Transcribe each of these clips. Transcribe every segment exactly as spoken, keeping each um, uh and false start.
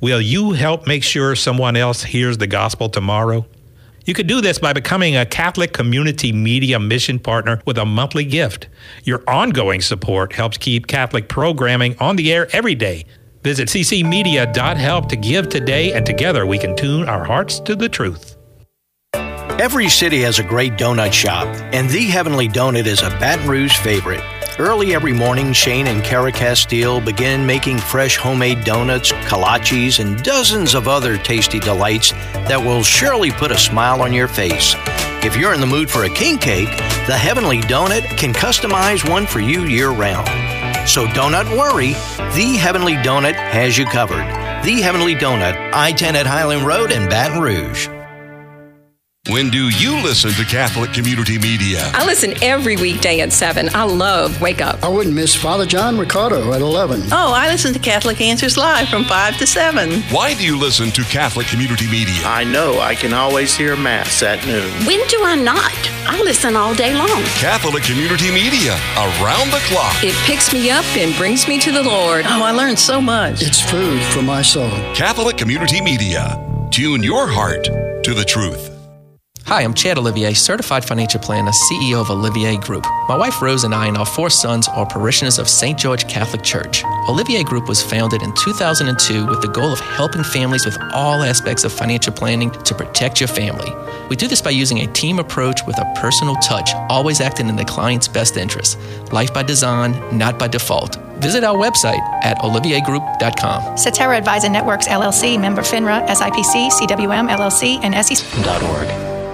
Will you help make sure someone else hears the gospel tomorrow? You could do this by becoming a Catholic Community Media mission partner with a monthly gift. Your ongoing support helps keep Catholic programming on the air every day. Visit c c media dot help to give today, and together we can tune our hearts to the truth. Every city has a great donut shop, and The Heavenly Donut is a Baton Rouge favorite. Early every morning, Shane and Kara Castile begin making fresh homemade donuts, kolaches, and dozens of other tasty delights that will surely put a smile on your face. If you're in the mood for a king cake, The Heavenly Donut can customize one for you year-round. So don't worry, The Heavenly Donut has you covered. The Heavenly Donut, I ten at Highland Road in Baton Rouge. When do you listen to Catholic Community Media? I listen every weekday at seven. I love Wake Up. I wouldn't miss Father John Ricardo at eleven. Oh, I listen to Catholic Answers Live from five to seven. Why do you listen to Catholic Community Media? I know I can always hear Mass at noon. When do I not? I listen all day long. Catholic Community Media, around the clock. It picks me up and brings me to the Lord. Oh, I learned so much. It's food for my soul. Catholic Community Media. Tune your heart to the truth. Hi, I'm Chad Olivier, certified financial planner, C E O of Olivier Group. My wife Rose and I and our four sons are parishioners of Saint George Catholic Church. Olivier Group was founded in two thousand two with the goal of helping families with all aspects of financial planning to protect your family. We do this by using a team approach with a personal touch, always acting in the client's best interest. Life by design, not by default. Visit our website at olivier group dot com. Cetera Advisor Networks, L L C, member FINRA, S I P C, C W M, L L C, and S E C dot org.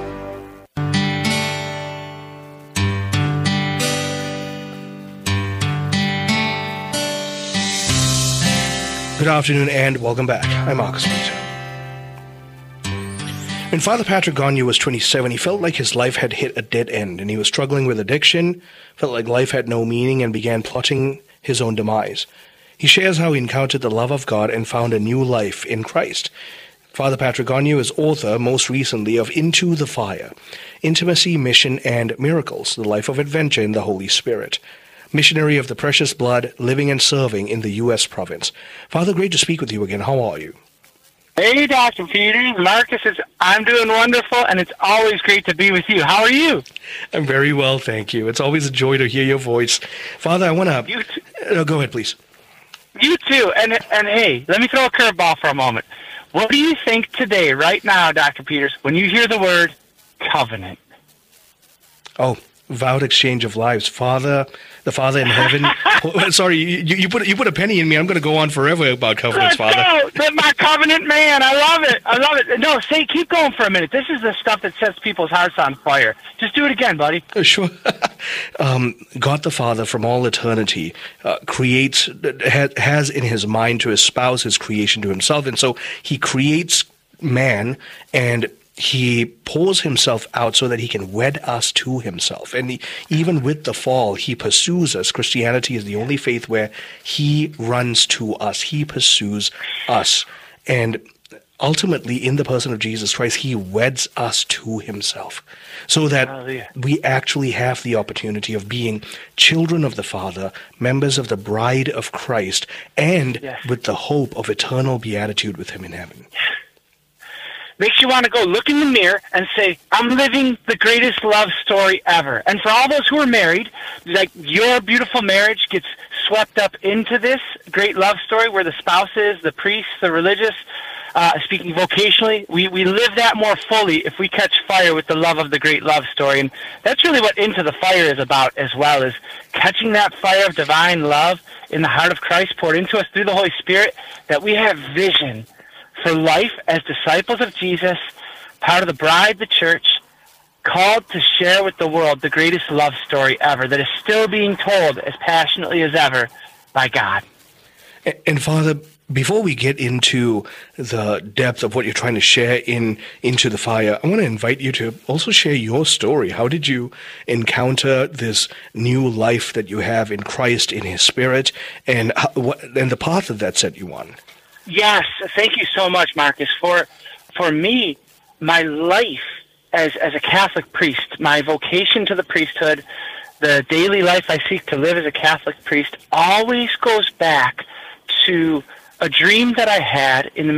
Good afternoon and welcome back. I'm Marcus Peter. When Father Patrick Gagne was twenty-seven, he felt like his life had hit a dead end and he was struggling with addiction, felt like life had no meaning, and began plotting his own demise. He shares how he encountered the love of God and found a new life in Christ. Father Patrick Gagne is author, most recently, of Into the Fire, Intimacy, Mission, and Miracles, The Life of Adventure in the Holy Spirit. Missionary of the Precious Blood, living and serving in the U S province. Father, great to speak with you again. How are you? Hey, Doctor Peters. Marcus, is, I'm doing wonderful, and it's always great to be with you. How are you? I'm very well, thank you. It's always a joy to hear your voice. Father, I want to... You too. No, go ahead, please. You too. And, and hey, let me throw a curveball for a moment. What do you think today, right now, Doctor Peters, when you hear the word covenant? Oh, vowed exchange of lives. Father... The Father in heaven. Oh, sorry, you, you put you put a penny in me. I'm going to go on forever about covenants, Let's Father. Go. My covenant man. I love it. I love it. No, say, keep going for a minute. This is the stuff that sets people's hearts on fire. Just do it again, buddy. Uh, sure. um, God the Father, from all eternity, uh, creates ha, has in his mind to espouse his creation to himself, and so he creates man and he pours himself out so that he can wed us to himself. And he, even with the fall, he pursues us. Christianity is the only faith where he runs to us. He pursues us. And ultimately, in the person of Jesus Christ, he weds us to himself so that Hallelujah. We actually have the opportunity of being children of the Father, members of the bride of Christ, and yes. with the hope of eternal beatitude with him in heaven. Makes you want to go look in the mirror and say, I'm living the greatest love story ever. And for all those who are married, like your beautiful marriage gets swept up into this great love story where the spouse is, the priest, the religious, uh, speaking vocationally, we, we live that more fully if we catch fire with the love of the great love story. And that's really what Into the Fire is about as well, is catching that fire of divine love in the heart of Christ poured into us through the Holy Spirit, that we have vision for life as disciples of Jesus, part of the bride, the church, called to share with the world the greatest love story ever that is still being told as passionately as ever by God. And, and Father, before we get into the depth of what you're trying to share in Into the Fire, I want to invite you to also share your story. How did you encounter this new life that you have in Christ, in his Spirit, and, how, what, and the path that that set you on? Yes, thank you so much, Marcus. For for me, my life as as a Catholic priest, my vocation to the priesthood, the daily life I seek to live as a Catholic priest, always goes back to a dream that I had in the